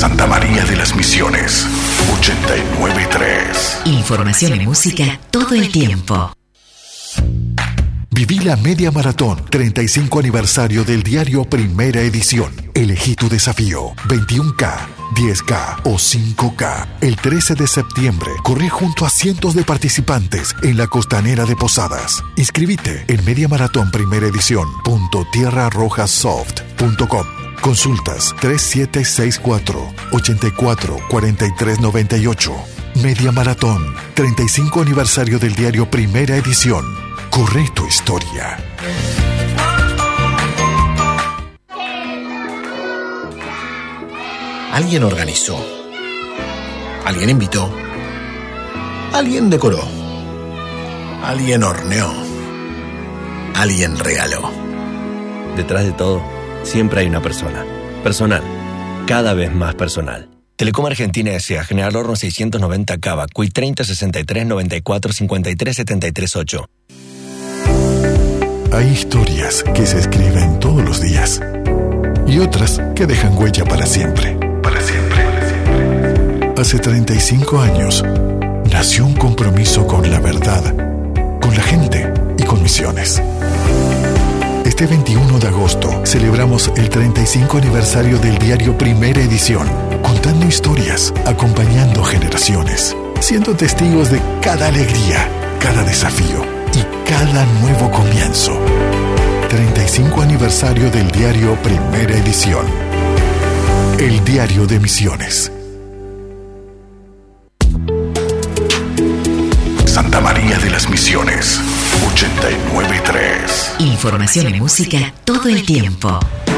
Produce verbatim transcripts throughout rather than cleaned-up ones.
Santa María de las Misiones, ochenta y nueve punto tres. Información y música todo el tiempo. Viví la media maratón, treinta y cinco aniversario del diario Primera Edición. Elegí tu desafío, veintiuno K, diez K o cinco K. El trece de septiembre, corrí junto a cientos de participantes en la costanera de Posadas. Inscribite en mediamaratón primera edición punto tierra roja soft punto com. Consultas tres siete seis cuatro, ocho cuatro, cuatro tres nueve ocho. Media Maratón, treinta y cinco aniversario del diario Primera Edición. Corre tu historia. Alguien organizó. Alguien invitó. Alguien decoró. Alguien horneó. Alguien regaló. Detrás de todo, siempre hay una persona. Personal. Cada vez más personal. Telecom Argentina S A. General Horno seiscientos noventa Cava. Cui treinta sesenta y tres noventa y cuatro cincuenta y tres setenta y tres ocho. Hay historias que se escriben todos los días y otras que dejan huella para siempre. Para siempre. Para siempre. Hace treinta y cinco años nació un compromiso con la verdad, con la gente y con Misiones. Este veintiuno de agosto celebramos el treinta y cinco aniversario del diario Primera Edición, contando historias, acompañando generaciones, siendo testigos de cada alegría, cada desafío y cada nuevo comienzo. treinta y cinco aniversario del diario Primera Edición. El diario de Misiones. Santa María de las Misiones, ochenta y nueve punto tres. Información y música todo el tiempo.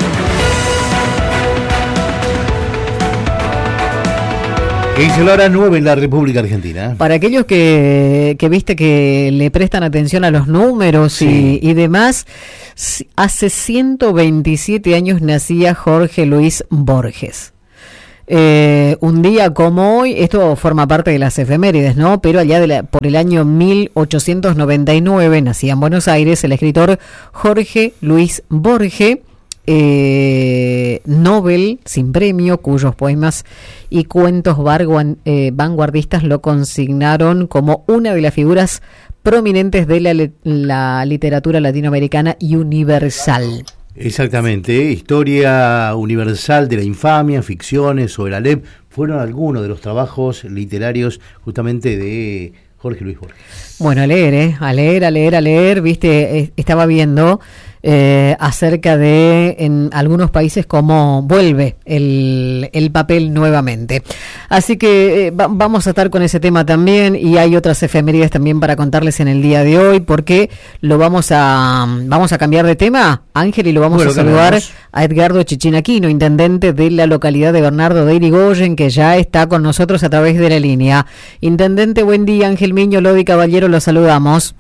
Es la hora nueve en la República Argentina. Para aquellos que, que viste que le prestan atención a los números sí. y, y demás, hace ciento veintisiete años nacía Jorge Luis Borges. Eh, un día como hoy, esto forma parte de las efemérides, ¿no? Pero allá de la, por el año mil ochocientos noventa y nueve nacía en Buenos Aires el escritor Jorge Luis Borges, eh, Nobel sin premio, cuyos poemas y cuentos varguan, eh, vanguardistas lo consignaron como una de las figuras prominentes de la, la literatura latinoamericana y universal. Exactamente, Historia Universal de la Infamia, Ficciones sobre Alep, fueron algunos de los trabajos literarios justamente de Jorge Luis Borges. Bueno, a leer, ¿eh? A leer, a leer, a leer, viste, eh, estaba viendo eh, acerca de en algunos países cómo vuelve el, el papel nuevamente. Así que eh, va, vamos a estar con ese tema también, y hay otras efemérides también para contarles en el día de hoy, porque lo vamos a vamos a cambiar de tema, Ángel, y lo vamos bueno, a saludar a Edgardo Chichín Aquino, intendente de la localidad de Bernardo de Irigoyen, que ya está con nosotros a través de la línea. Intendente, buen día. Ángel Miño, Lodi Caballero, lo saludamos.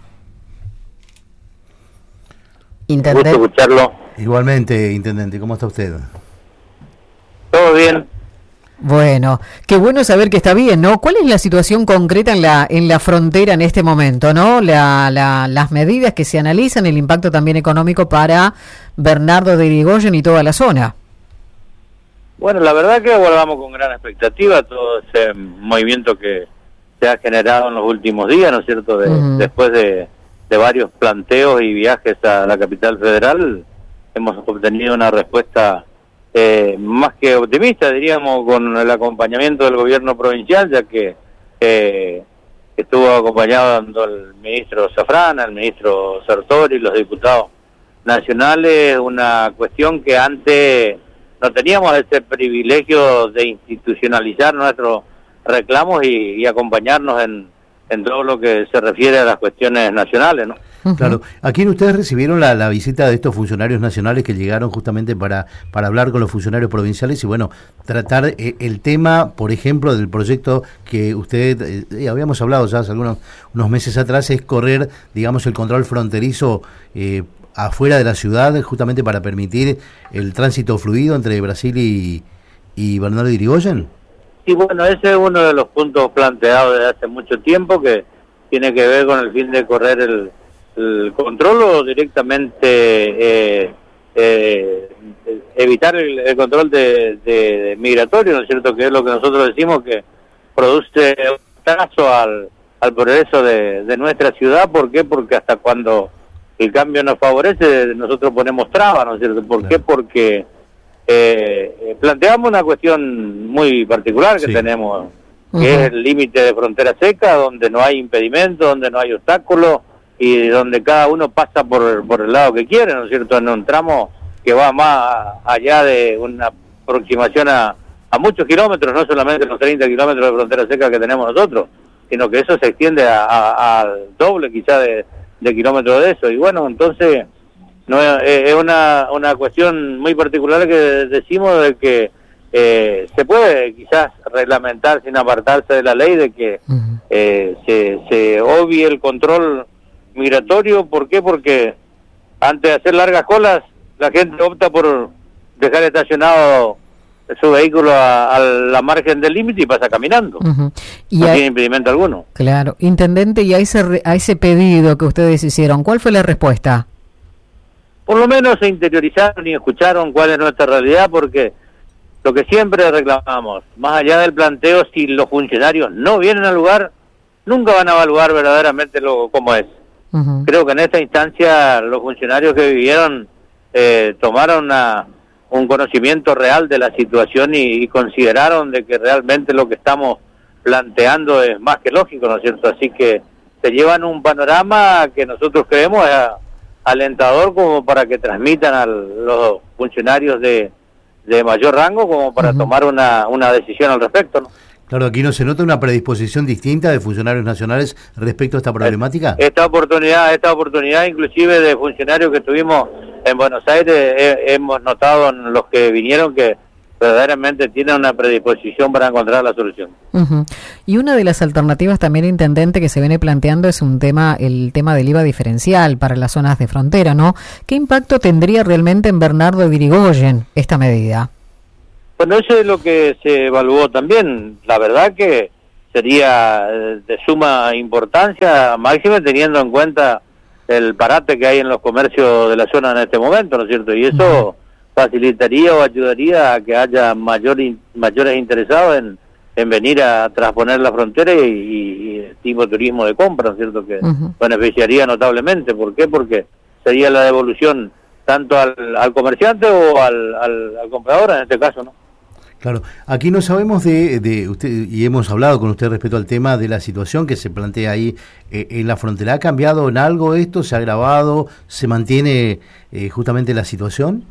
Intendente. Gusto escucharlo. Igualmente, intendente, ¿cómo está usted? Todo bien. Bueno, qué bueno saber que está bien, ¿no? ¿Cuál es la situación concreta en la en la frontera en este momento, no? La, la, las medidas que se analizan, el impacto también económico para Bernardo de Irigoyen y toda la zona. Bueno, la verdad que guardamos con gran expectativa todo ese movimiento que se ha generado en los últimos días, ¿no es cierto? De, uh-huh. Después de, de varios planteos y viajes a la capital federal, hemos obtenido una respuesta eh, más que optimista, diríamos, con el acompañamiento del gobierno provincial, ya que eh, estuvo acompañado el ministro Zafrana, el ministro Sartori, los diputados nacionales, una cuestión que antes no teníamos ese privilegio de institucionalizar nuestros reclamos y, y acompañarnos en, en todo lo que se refiere a las cuestiones nacionales, ¿no? Uh-huh. Claro. ¿A quién ustedes recibieron la, la visita de estos funcionarios nacionales que llegaron justamente para, para hablar con los funcionarios provinciales y, bueno, tratar eh, el tema, por ejemplo, del proyecto que usted, eh, habíamos hablado ya hace algunos unos meses atrás, es correr, digamos, el control fronterizo eh, afuera de la ciudad, justamente para permitir el tránsito fluido entre Brasil y, y Bernardo de Irigoyen? Sí, bueno, ese es uno de los puntos planteados desde hace mucho tiempo, que tiene que ver con el fin de correr el, el control o directamente eh, eh, evitar el, el control de, de, de migratorio, ¿no es cierto? Que es lo que nosotros decimos que produce un atraso al, al progreso de, de nuestra ciudad. ¿Por qué? Porque hasta cuando el cambio nos favorece, nosotros ponemos trabas, ¿no es cierto? ¿Por qué? Porque eh, planteamos una cuestión muy particular que sí. tenemos, que uh-huh. es el límite de frontera seca, donde no hay impedimento, donde no hay obstáculos y donde cada uno pasa por, por el lado que quiere, ¿no es cierto? En un tramo que va más allá de una aproximación a, a muchos kilómetros, no solamente los treinta kilómetros de frontera seca que tenemos nosotros, sino que eso se extiende al doble quizá de, de kilómetros de eso. Y bueno, entonces no es, es una, una cuestión muy particular que decimos de que eh, se puede quizás reglamentar sin apartarse de la ley, de que uh-huh. eh, se, se obvie el control migratorio. ¿Por qué? Porque antes de hacer largas colas, la gente opta por dejar estacionado su vehículo a, a la margen del límite y pasa caminando. Uh-huh. Y no hay, tiene impedimento alguno. Claro. Intendente, y a ese, a ese pedido que ustedes hicieron, ¿cuál fue la respuesta? Por lo menos se interiorizaron y escucharon cuál es nuestra realidad, porque lo que siempre reclamamos, más allá del planteo, si los funcionarios no vienen al lugar, nunca van a evaluar verdaderamente lo cómo es. Uh-huh. Creo que en esta instancia los funcionarios que vivieron eh, tomaron una, un conocimiento real de la situación y, y consideraron de que realmente lo que estamos planteando es más que lógico, ¿no es cierto? Así que se llevan un panorama que nosotros creemos es alentador como para que transmitan a los funcionarios de, de mayor rango como para uh-huh. tomar una, una decisión al respecto, ¿no? Claro, aquí no se nota una predisposición distinta de funcionarios nacionales respecto a esta problemática. Esta oportunidad, esta oportunidad inclusive de funcionarios que tuvimos en Buenos Aires, he, hemos notado en los que vinieron que verdaderamente tienen una predisposición para encontrar la solución. Uh-huh. Y una de las alternativas también, intendente, que se viene planteando es un tema, el tema del I V A diferencial para las zonas de frontera, ¿no? ¿Qué impacto tendría realmente en Bernardo de Irigoyen esta medida? Bueno, eso es lo que se evaluó también. La verdad que sería de suma importancia, máxima teniendo en cuenta el parate que hay en los comercios de la zona en este momento, ¿no es cierto? Y eso uh-huh. facilitaría o ayudaría a que haya mayor in, mayores interesados en, en venir a trasponer la frontera y, y, y tipo turismo de compra, ¿no es cierto? Que uh-huh. beneficiaría notablemente. ¿Por qué? Porque sería la devolución tanto al, al comerciante o al, al, al comprador en este caso, ¿no? Claro, aquí no sabemos de, de usted, y hemos hablado con usted respecto al tema de la situación que se plantea ahí eh, en la frontera. ¿Ha cambiado en algo esto? ¿Se ha agravado? ¿Se mantiene eh, justamente la situación?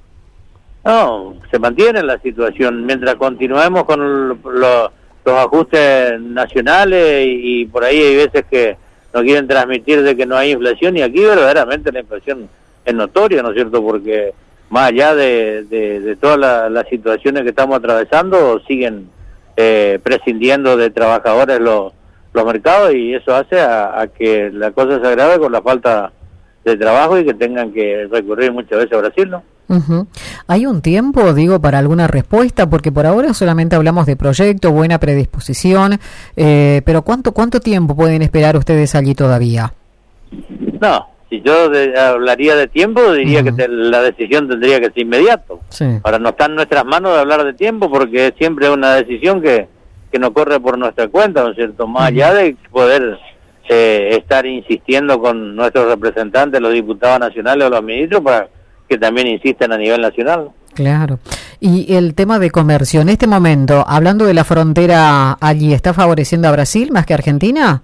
No, se mantiene la situación. Mientras continuemos con lo, lo, los ajustes nacionales y, y por ahí hay veces que nos quieren transmitir de que no hay inflación, y aquí verdaderamente la inflación es notoria, ¿no es cierto? Porque más allá de, de, de todas la, las situaciones que estamos atravesando, siguen eh, prescindiendo de trabajadores los, los mercados, y eso hace a, a que la cosa se agrave con la falta de trabajo y que tengan que recurrir muchas veces a Brasil, ¿no? Uh-huh. ¿Hay un tiempo, digo, para alguna respuesta? Porque por ahora solamente hablamos de proyecto, buena predisposición, eh, pero ¿cuánto cuánto tiempo pueden esperar ustedes allí todavía? No, si yo de, hablaría de tiempo, diría uh-huh. que te, la decisión tendría que ser inmediato. Sí. Ahora no está en nuestras manos de hablar de tiempo, porque es siempre una decisión que, que no corre por nuestra cuenta, ¿no es cierto? Más uh-huh. allá de poder eh, estar insistiendo con nuestros representantes, los diputados nacionales o los ministros, para que también insisten a nivel nacional. Claro. Y el tema de comercio, en este momento, hablando de la frontera allí, ¿está favoreciendo a Brasil más que a Argentina?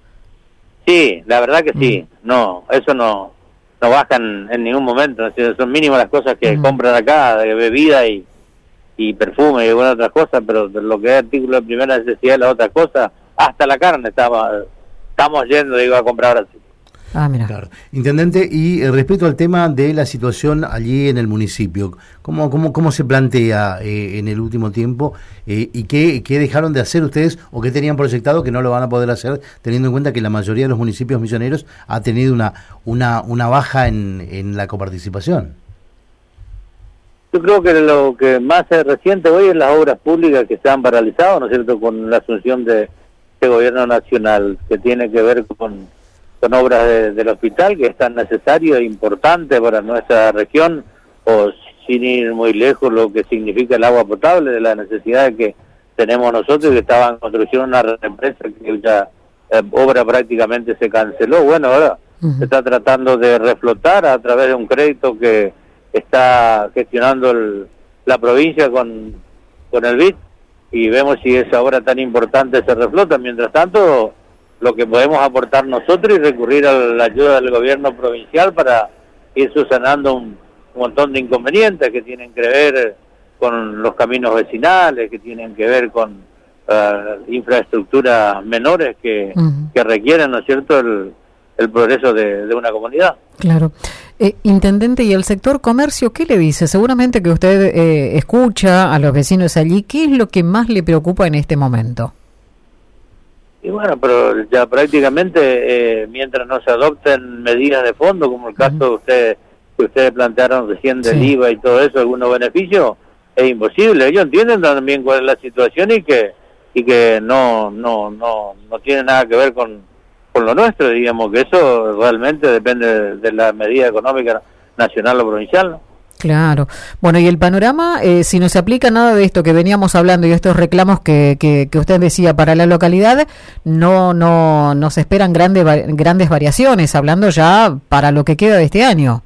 Sí, la verdad que sí. Mm. No, eso no no bajan en ningún momento. Son mínimas las cosas que mm. compran acá, de bebida y, y perfume y algunas otras cosas, pero lo que es artículo de primera necesidad, las otras cosas, hasta la carne estamos, estamos yendo, digo, a comprar a Brasil. Ah, mira. Claro. Intendente, y eh, respecto al tema de la situación allí en el municipio, ¿cómo cómo, cómo se plantea eh, en el último tiempo eh, y qué, qué dejaron de hacer ustedes o qué tenían proyectado que no lo van a poder hacer, teniendo en cuenta que la mayoría de los municipios misioneros ha tenido una una una baja en, en la coparticipación? Yo creo que lo que más es reciente hoy es las obras públicas que se han paralizado, ¿no es cierto?, con la asunción de este gobierno nacional, que tiene que ver con con obras de, del hospital, que es tan necesario e importante para nuestra región, o sin ir muy lejos, lo que significa el agua potable, de la necesidad que tenemos nosotros, que estaba en construcción una represa que ya eh, obra prácticamente se canceló. Bueno, ahora uh-huh. se está tratando de reflotar a través de un crédito que está gestionando el, la provincia con, con el B I D, y vemos si esa obra tan importante se reflota. Mientras tanto, lo que podemos aportar nosotros y recurrir a la ayuda del gobierno provincial para ir subsanando un, un montón de inconvenientes que tienen que ver con los caminos vecinales, que tienen que ver con uh, infraestructuras menores que, uh-huh. que requieren, ¿no es cierto?, el, el progreso de, de una comunidad. Claro. Eh, Intendente, ¿y el sector comercio qué le dice? Seguramente que usted eh, escucha a los vecinos allí. ¿Qué es lo que más le preocupa en este momento? Y bueno, pero ya prácticamente, eh, mientras no se adopten medidas de fondo, como el caso uh-huh. de usted, que ustedes plantearon recién del sí. I V A y todo eso, algunos beneficios, es imposible. Ellos entienden también cuál es la situación y que y que no no no no tiene nada que ver con, con lo nuestro, digamos, que eso realmente depende de, de la medida económica nacional o provincial, ¿no? Claro. Bueno, y el panorama, eh, si no se aplica nada de esto que veníamos hablando y estos reclamos que, que, que usted decía para la localidad, no no, no se esperan grandes grandes variaciones, hablando ya para lo que queda de este año.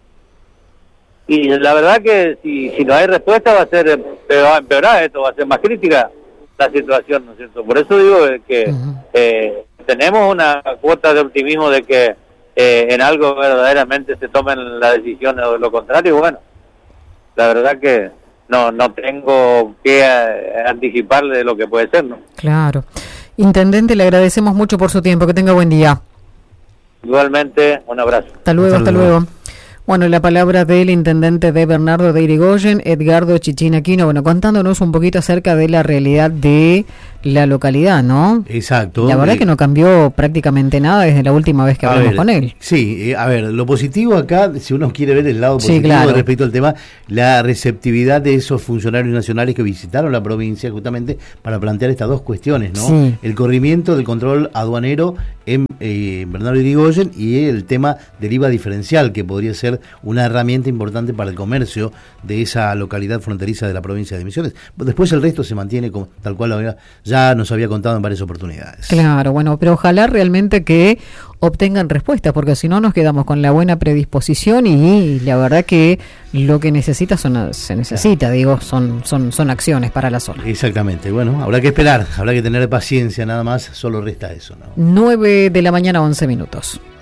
Y la verdad que si, si no hay respuesta va a ser, va a empeorar esto, va a ser más crítica la situación, ¿no es cierto? Por eso digo que uh-huh. eh, tenemos una cuota de optimismo de que Eh, en algo verdaderamente se tomen las decisiones o de lo contrario. Bueno, la verdad que no no tengo que eh, anticiparle de lo que puede ser, ¿no? Claro. Intendente, le agradecemos mucho por su tiempo, que tenga buen día. Igualmente, un abrazo. Hasta luego, hasta, hasta luego. luego. Bueno, la palabra del intendente de Bernardo de Irigoyen, Edgardo Chichín Aquino, bueno, contándonos un poquito acerca de la realidad de la localidad, ¿no? Exacto. La verdad eh, que no cambió prácticamente nada desde la última vez que hablamos ver, con él. Sí, eh, a ver, lo positivo acá, si uno quiere ver el lado positivo sí, claro. respecto al tema, la receptividad de esos funcionarios nacionales que visitaron la provincia justamente para plantear estas dos cuestiones, ¿no? Sí. El corrimiento del control aduanero en eh, Bernardo de Irigoyen y el tema del I V A diferencial, que podría ser una herramienta importante para el comercio de esa localidad fronteriza de la provincia de Misiones. Después el resto se mantiene como, tal cual había, ya nos había contado en varias oportunidades. Claro, bueno, pero ojalá realmente que obtengan respuesta, porque si no nos quedamos con la buena predisposición y la verdad que lo que necesita son, se necesita, claro. digo, son, son, son acciones para la zona. Exactamente, bueno, habrá que esperar, habrá que tener paciencia nada más, solo resta eso, ¿no? nueve de la mañana, once minutos.